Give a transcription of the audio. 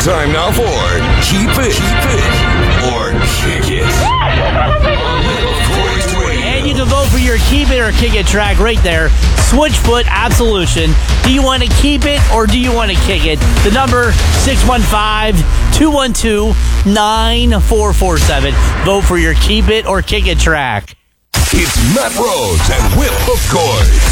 Time now for Keep It, or Kick It. And you can vote for your Keep It or Kick It track right there. Switchfoot Absolution. Do you want to keep it or do you want to kick it? The number 615-212-9447. Vote for your Keep It or Kick It track. It's Matt Rhodes and Whip McCoy.